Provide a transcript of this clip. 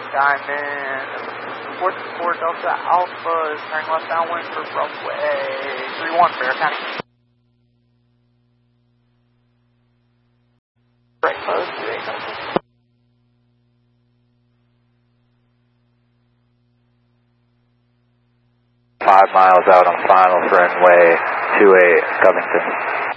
Diamond 4 Delta Alpha is turning left downwind for runway 31 Bear County. Right, close to 5 miles out on final for runway 28 Covington.